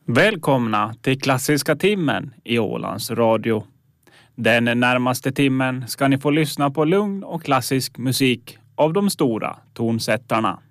Välkomna till Klassiska timmen i Ålands Radio. Den närmaste timmen ska ni få lyssna på lugn och klassisk musik av de stora tonsättarna.